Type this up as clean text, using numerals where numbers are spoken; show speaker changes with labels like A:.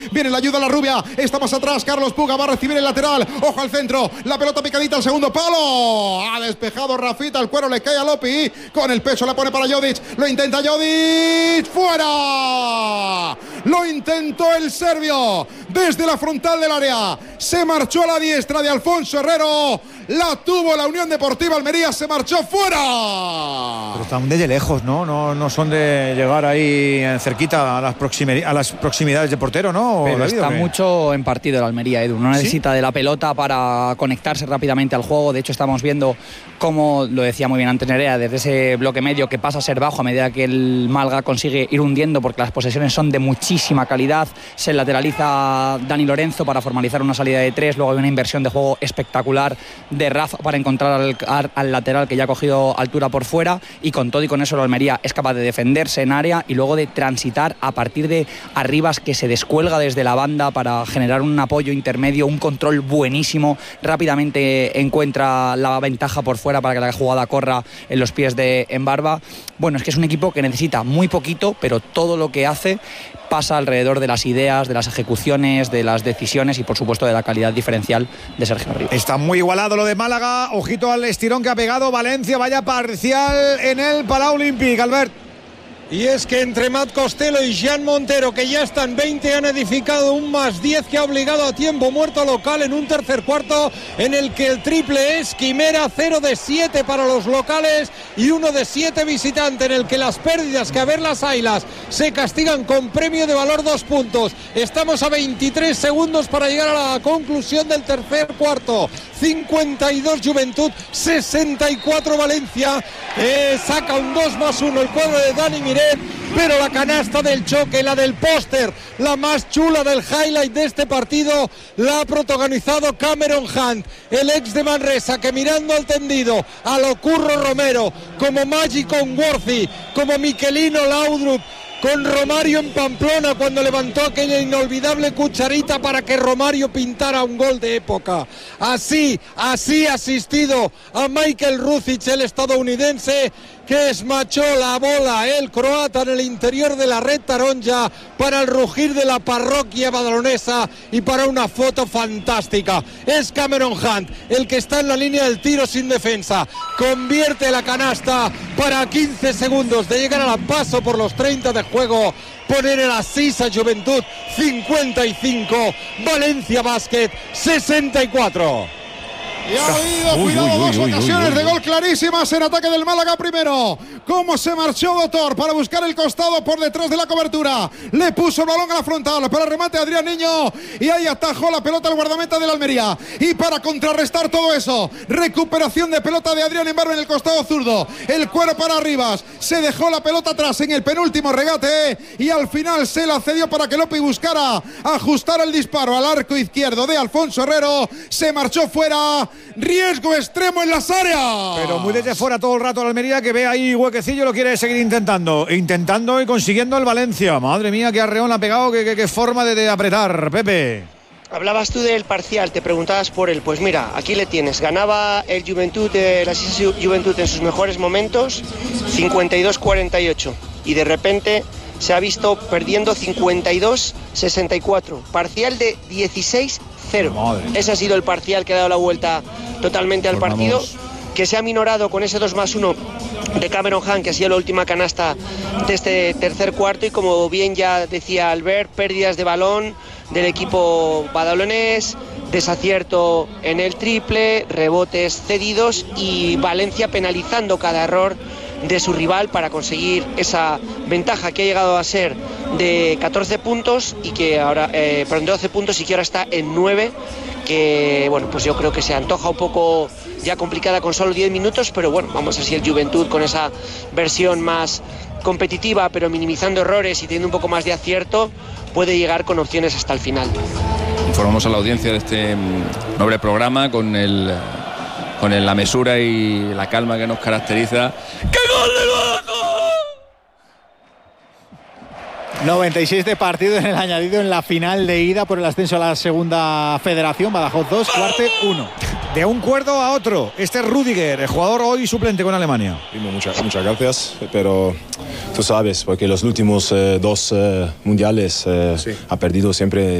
A: Viene la ayuda a la rubia, está más atrás, Carlos Puga va a recibir el lateral, ojo al centro, la pelota picadita al segundo palo, ha despejado Rafita, el cuero le cae a Lopi, con el pecho la pone para Jodic, lo intenta Jodic, fuera, lo intentó el serbio, desde la frontal del área, se marchó a la diestra de Alfonso Herrero, la tuvo la Unión Deportiva Almería, se marchó fuera.
B: Pero están desde lejos, ¿no? No son de llegar ahí cerquita a las proximidades de portero, ¿no?
C: Pero
B: David,
C: está mucho en partido el Almería, Edu. No necesita de la pelota para conectarse rápidamente al juego. De hecho, estamos viendo cómo, lo decía muy bien antes Nerea, desde ese bloque medio que pasa a ser bajo a medida que el Málaga consigue ir hundiendo, porque las posesiones son de muchísima calidad. Se lateraliza Dani Lorenzo para formalizar una salida de 3. Luego hay una inversión de juego espectacular de Rafa para encontrar al lateral que ya ha cogido altura por fuera, y con todo y con eso el Almería es capaz de defenderse en área y luego de transitar a partir de Arribas, que se descuelga desde la banda para generar un apoyo intermedio, un control buenísimo, rápidamente encuentra la ventaja por fuera para que la jugada corra en los pies de Embarba. Bueno, es que es un equipo que necesita muy poquito, pero todo lo que hace pasa alrededor de las ideas, de las ejecuciones, de las decisiones y por supuesto de la calidad diferencial de Sergio Arribas.
B: Está muy igualado lo de Málaga, ojito al estirón que ha pegado Valencia, vaya parcial en el Palau Olímpic, Albert.
D: Y es que entre Matt Costello y Jean Montero, que ya están 20, han edificado un +10 que ha obligado a tiempo muerto local en un tercer cuarto en el que el triple es quimera, 0 de 7 para los locales y 1 de 7 visitante, en el que las pérdidas que a ver las Águilas se castigan con premio de valor 2 puntos. Estamos a 23 segundos para llegar a la conclusión del tercer cuarto. 52 Juventud, 64 Valencia. Saca un 2+1 el cuadro de Dani Miret, pero la canasta del choque, la del póster, la más chula del highlight de este partido, la ha protagonizado Cameron Hunt, el ex de Manresa, que mirando al tendido a lo Curro Romero, como Magic Onworthy, como Miquelino Laudrup, con Romario en Pamplona cuando levantó aquella inolvidable cucharita para que Romario pintara un gol de época. Así ha asistido a Michael Ruzic, el estadounidense, que esmachó la bola, el croata, en el interior de la red taronja para el rugir de la parroquia badalonesa y para una foto fantástica. Es Cameron Hunt el que está en la línea del tiro sin defensa, convierte la canasta para 15 segundos de llegar al paso por los 30 de juego, poner en la Sisa Juventud 55, Valencia Basket 64.
A: Y ha habido, cuidado, dos ocasiones de gol clarísimas en ataque del Málaga. Primero, cómo se marchó Dotor para buscar el costado por detrás de la cobertura. Le puso el balón a la frontal para el remate de Adrián Niño y ahí atajó la pelota el guardameta del Almería. Y para contrarrestar todo eso, recuperación de pelota de Adrián Embarbe en el costado zurdo. El cuero para Arribas. Se dejó la pelota atrás en el penúltimo regate y al final se la cedió para que Lopi buscara ajustar el disparo al arco izquierdo de Alfonso Herrero. Se marchó fuera. Riesgo extremo en las áreas.
B: Pero muy desde fuera todo el rato la Almería, que ve ahí huequecillo, lo quiere seguir intentando y consiguiendo el Valencia. Madre mía, qué arreón ha pegado, qué forma de apretar, Pepe.
E: Hablabas tú del parcial, te preguntabas por él. Pues mira, aquí le tienes. Ganaba el Juventud, la Juventud en sus mejores momentos, 52-48. Y de repente se ha visto perdiendo 52-64. Parcial de 16-0. Ese ha sido el parcial que ha dado la vuelta totalmente al partido, que se ha minorado con ese 2+1 de Cameron Hunt, que ha sido la última canasta de este tercer cuarto. Y como bien ya decía Albert, pérdidas de balón del equipo badalonés, desacierto en el triple, rebotes cedidos y Valencia penalizando cada error de su rival para conseguir esa ventaja que ha llegado a ser de 14 puntos y que ahora, de 12 puntos y que ahora está en 9, que bueno, pues yo creo que se antoja un poco ya complicada con solo 10 minutos, pero bueno, vamos a ver si el Juventud, con esa versión más competitiva pero minimizando errores y teniendo un poco más de acierto, puede llegar con opciones hasta el final.
F: Informamos a la audiencia de este noble programa con la mesura y la calma que nos caracteriza. ¡Qué gol del Badajoz!
B: 96 de partido en el añadido en la final de ida por el ascenso a la segunda federación. Badajoz 2, Cuarte 1. De un cuerdo a otro. Este es Rüdiger, el jugador hoy suplente con Alemania.
G: Muchas gracias, pero tú sabes, porque los últimos dos mundiales ha perdido siempre